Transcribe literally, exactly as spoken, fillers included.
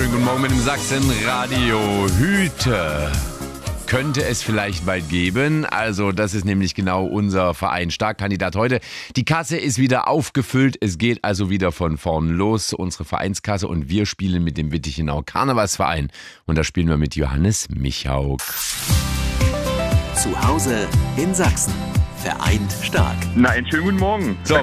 Schönen guten Morgen mit dem Sachsenradio. Hüte könnte es vielleicht bald geben. Also das ist nämlich genau unser Verein Starkkandidat heute. Die Kasse ist wieder aufgefüllt. Es geht also wieder von vorn los, unsere Vereinskasse. Und wir spielen mit dem Wittichenau Karnevalsverein. Und da spielen wir mit Johannes Michauk. Zu Hause in Sachsen. Vereint stark. Na, einen schönen guten Morgen. So,